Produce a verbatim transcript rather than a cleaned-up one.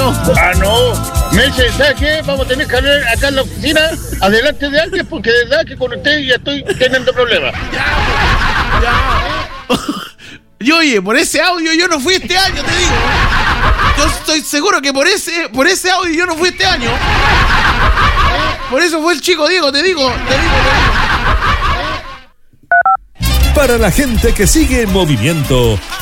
año. Ah, no. Me dice, ¿sabes qué? Vamos a tener que hablar acá en la oficina, adelante de alguien, porque de verdad que con usted ya estoy teniendo problemas. Y oye, por ese audio yo no fui este año, te digo. Yo estoy seguro que por ese, por ese audio yo no fui este año. Por eso fue el chico Diego, te digo, te digo, te digo. Para la gente que sigue en movimiento,